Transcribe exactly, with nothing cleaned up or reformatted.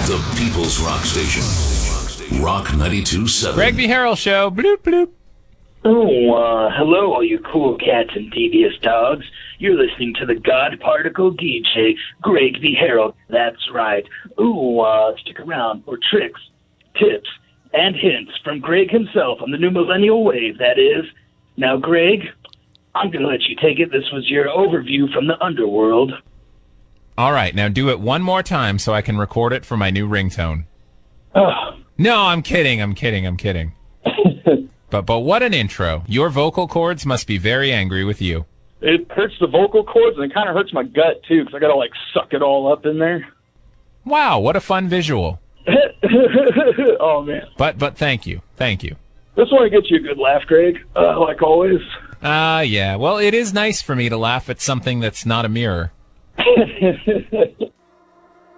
The People's Rock Station. Rock ninety-two point seven. Greg B. Harrell Show. Bloop, bloop. Oh, uh, hello, all you cool cats and devious dogs. You're listening to the God Particle D J, Greg B. Harrell. That's right. Ooh, uh, stick around for tricks, tips, and hints from Greg himself on the new millennial wave, that is. Now, Greg, I'm going to let you take it. This was your overview from the underworld. All right, now do it one more time so I can record it for my new ringtone. Oh. No, I'm kidding, I'm kidding, I'm kidding. But but what an intro. Your vocal cords must be very angry with you. It hurts the vocal cords, and it kind of hurts my gut, too, because I got to, like, suck it all up in there. Wow, what a fun visual. Oh, man. But but thank you, thank you. Just want to get you a good laugh, Greg, uh, like always. Ah, uh, yeah. Well, it is nice for me to laugh at something that's not a mirror.